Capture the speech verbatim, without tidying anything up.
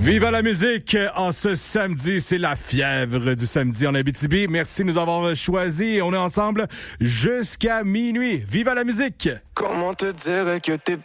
Viva la musique en ce samedi, c'est la fièvre du samedi en Abitibi. Merci de nous avoir choisis. On est ensemble jusqu'à minuit. Viva la musique! Comment te dire que t'es